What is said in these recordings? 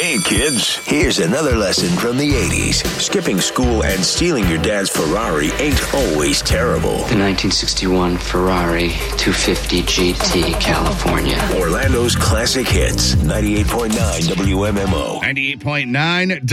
Hey, kids, here's another lesson from the 80s. Skipping school and stealing your dad's Ferrari ain't always terrible. The 1961 Ferrari 250 GT, California. Orlando's classic hits, 98.9 WMMO. 98.9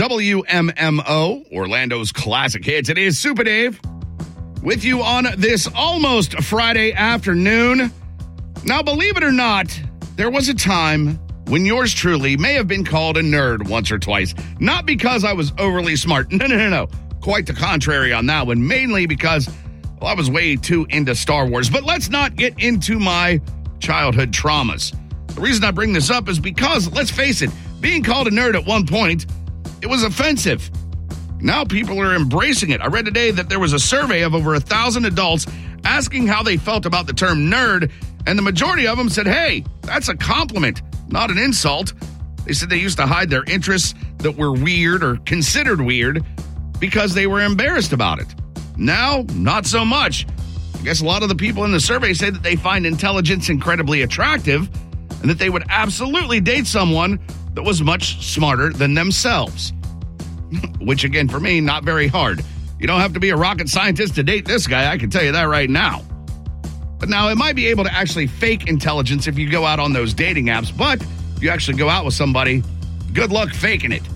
WMMO, Orlando's classic hits. It is Super Dave with you on this almost Friday afternoon. Now, believe it or not, there was a time when yours truly may have been called a nerd once or twice. Not because I was overly smart. No. Quite the contrary on that one. Mainly because, I was way too into Star Wars. But let's not get into my childhood traumas. The reason I bring this up is because, let's face it, being called a nerd at one point, it was offensive. Now people are embracing it. I read today that there was a survey of over 1,000 adults asking how they felt about the term nerd, and the majority of them said, hey, that's a compliment, not an insult. They said they used to hide their interests that were weird or considered weird because they were embarrassed about it. Now, not so much. I guess a lot of the people in the survey say that they find intelligence incredibly attractive and that they would absolutely date someone that was much smarter than themselves. Which, again, for me, not very hard. You don't have to be a rocket scientist to date this guy, I can tell you that right now. But now, it might be able to actually fake intelligence if you go out on those dating apps, but if you actually go out with somebody, good luck faking it.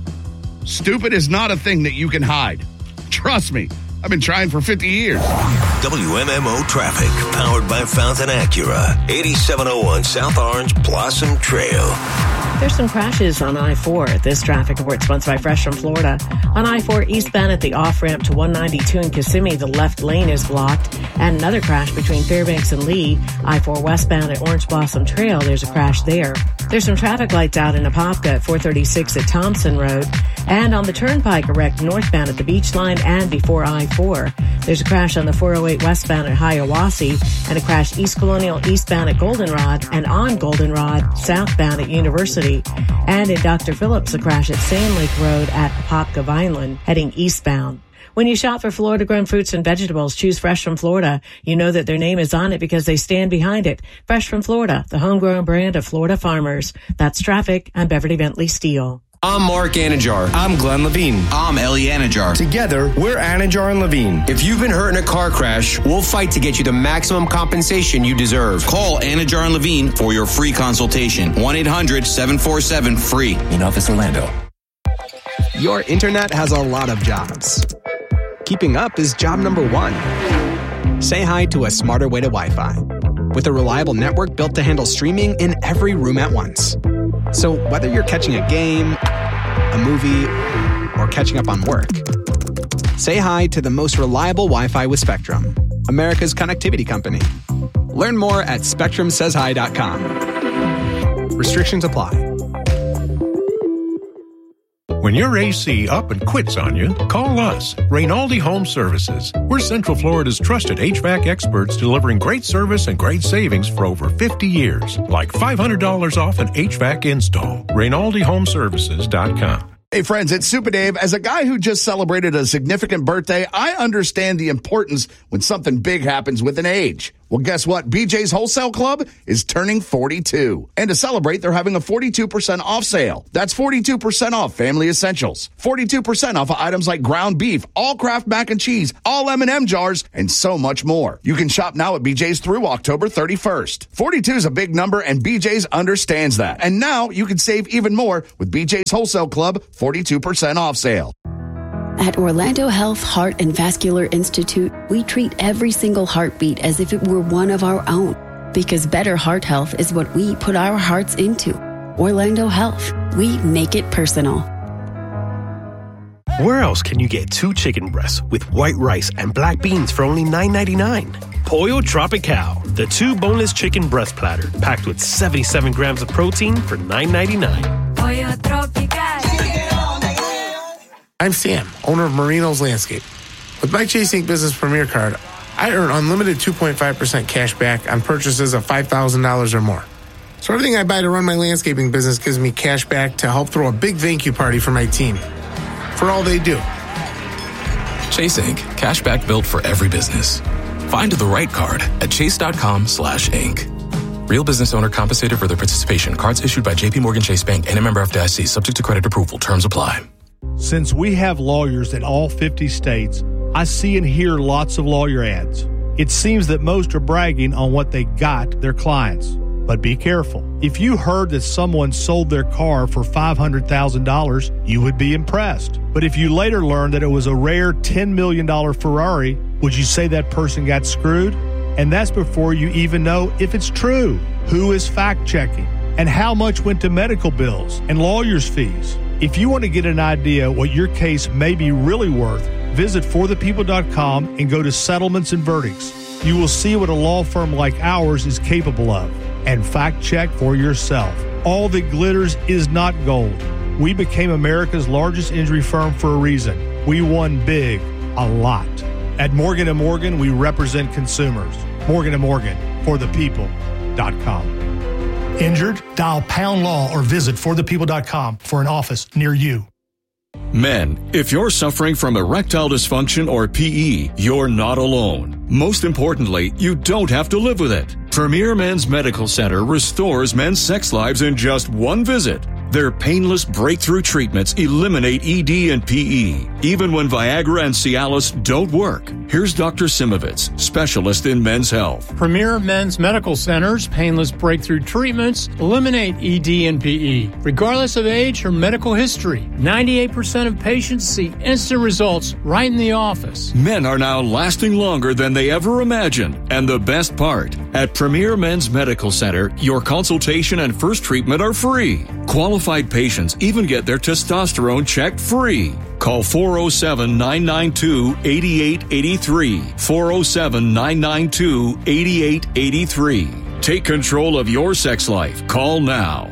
Stupid is not a thing that you can hide. Trust me, I've been trying for 50 years. WMMO traffic, powered by Fountain Acura, 8701 South Orange Blossom Trail. There's some crashes on I-4. This traffic report sponsored by Fresh from Florida. On I-4 eastbound at the off-ramp to 192 in Kissimmee, the left lane is blocked. And another crash between Fairbanks and Lee. I-4 westbound at Orange Blossom Trail, there's a crash there. There's some traffic lights out in Apopka at 436 at Thompson Road. And on the Turnpike, a wreck northbound at the Beach Line and before I-4. There's a crash on the 408 westbound at Hiawassee and a crash East Colonial eastbound at Goldenrod and on Goldenrod southbound at University. And in Dr. Phillips, a crash at Sand Lake Road at Apopka Vineland heading eastbound. When you shop for Florida-grown fruits and vegetables, choose Fresh from Florida. You know that their name is on it because they stand behind it. Fresh from Florida, the homegrown brand of Florida farmers. That's traffic. I'm Beverly Bentley Steele. I'm Mark Anajar. I'm Glenn Levine. I'm Ellie Anajar. Together, we're Anajar and Levine. If you've been hurt in a car crash, we'll fight to get you the maximum compensation you deserve. Call Anajar and Levine for your free consultation. 1-800-747-FREE. In Office Orlando. Your internet has a lot of jobs. Keeping up is job number one. Say hi to a smarter way to Wi-Fi. With a reliable network built to handle streaming in every room at once. So whether you're catching a game, a movie, or catching up on work, say hi to the most reliable Wi-Fi with Spectrum, America's connectivity company. Learn more at SpectrumSaysHi.com. Restrictions apply. When your AC up and quits on you, call us, Rainaldi Home Services. We're Central Florida's trusted HVAC experts delivering great service and great savings for over 50 years. Like $500 off an HVAC install. RainaldiHomeservices.com. Hey friends, it's Super Dave. As a guy who just celebrated a significant birthday, I understand the importance when something big happens with an age. Well, guess what? BJ's Wholesale Club is turning 42. And to celebrate, they're having a 42% off sale. That's 42% off family essentials. 42% off of items like ground beef, all Kraft mac and cheese, all M&M jars, and so much more. You can shop now at BJ's through October 31st. 42 is a big number, and BJ's understands that. And now you can save even more with BJ's Wholesale Club 42% off sale. At Orlando Health Heart and Vascular Institute, we treat every single heartbeat as if it were one of our own. Because better heart health is what we put our hearts into. Orlando Health. We make it personal. Where else can you get 2 chicken breasts with white rice and black beans for only $9.99? Pollo Tropical, the 2 boneless chicken breast platter, packed with 77 grams of protein for $9.99. Pollo Tropical. I'm Sam, owner of Marino's Landscape. With my Chase Ink Business Premier Card, I earn unlimited 2.5% cash back on purchases of $5,000 or more. So everything I buy to run my landscaping business gives me cash back to help throw a big thank you party for my team. For all they do. Chase Ink. Cash back built for every business. Find the right card at chase.com/ink. Real business owner compensated for their participation. Cards issued by J.P. Morgan Chase Bank and a member FDIC. Subject to credit approval. Terms apply. Since we have lawyers in all 50 states, I see and hear lots of lawyer ads. It seems that most are bragging on what they got their clients. But be careful. If you heard that someone sold their car for $500,000, you would be impressed. But if you later learned that it was a rare $10 million Ferrari, would you say that person got screwed? And that's before you even know if it's true. Who is fact-checking? And how much went to medical bills and lawyers' fees? If you want to get an idea what your case may be really worth, visit forthepeople.com and go to settlements and verdicts. You will see what a law firm like ours is capable of. And fact-check for yourself. All that glitters is not gold. We became America's largest injury firm for a reason. We won big, a lot. At Morgan & Morgan, we represent consumers. Morgan & Morgan, forthepeople.com. Injured? Dial #law or visit forthepeople.com for an office near you. Men, if you're suffering from erectile dysfunction or PE, you're not alone. Most importantly, you don't have to live with it. Premier Men's Medical Center restores men's sex lives in just one visit. Their painless breakthrough treatments eliminate ED and PE, even when Viagra and Cialis don't work. Here's Dr. Simovitz, specialist in men's health. Premier Men's Medical Center's painless breakthrough treatments eliminate ED and PE, regardless of age or medical history. 98% of patients see instant results right in the office. Men are now lasting longer than they ever imagined. And the best part, at Premier Men's Medical Center, your consultation and first treatment are free. Qualified patients even get their testosterone checked free. Call 407-992-8883. 407-992-8883. Take control of your sex life. Call now.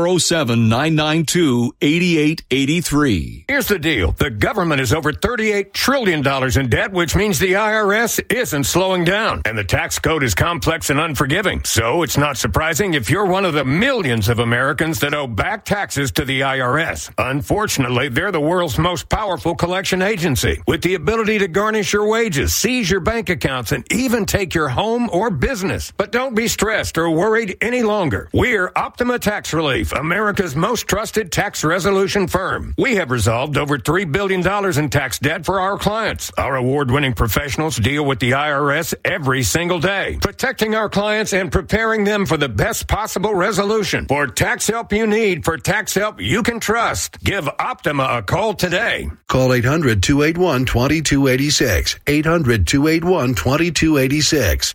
407-992-8883. Here's the deal. The government is over $38 trillion in debt, which means the IRS isn't slowing down. And the tax code is complex and unforgiving. So it's not surprising if you're one of the millions of Americans that owe back taxes to the IRS. Unfortunately, they're the world's most powerful collection agency, with the ability to garnish your wages, seize your bank accounts, and even take your home or business. But don't be stressed or worried any longer. We're Optima Tax Relief, America's most trusted tax resolution firm. We have resolved over $3 billion in tax debt for our clients. Our award-winning professionals deal with the IRS every single day, protecting our clients and preparing them for the best possible resolution. For tax help you need, for tax help you can trust, give Optima a call today. Call 800-281-2286. 800-281-2286.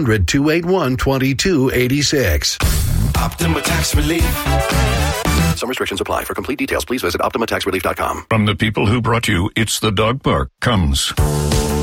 800-281-2286. Optima Tax Relief. Some restrictions apply. For complete details, please visit OptimaTaxRelief.com. From the people who brought you It's the Dog Park comes